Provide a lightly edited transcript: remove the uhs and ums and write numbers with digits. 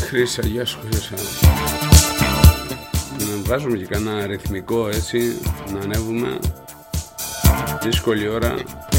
Χρύσα, γεια σου Χρύσα. Να βάζουμε και κανένα αριθμικό έτσι, να ανέβουμε. Δύσκολη ώρα.